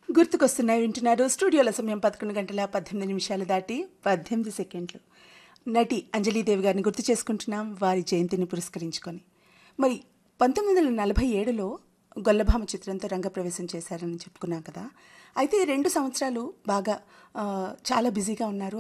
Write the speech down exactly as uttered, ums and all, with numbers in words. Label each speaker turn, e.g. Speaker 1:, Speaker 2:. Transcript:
Speaker 1: గుర్తుకొస్తున్నాయి వింటున్నారు. స్టూడియోల సమయం పదకొండు గంటల పద్దెనిమిది నిమిషాలు దాటి పద్దెనిమిది సెకండ్లు. నటి అంజలీదేవి గారిని గుర్తు చేసుకుంటున్నాం వారి జయంతిని పురస్కరించుకొని. మరి పంతొమ్మిది వందల నలభై ఏడులో గొల్లభామ చిత్రంతో రంగప్రవేశం చేశారని చెప్పుకున్నాం కదా. అయితే రెండు సంవత్సరాలు బాగా చాలా బిజీగా ఉన్నారు.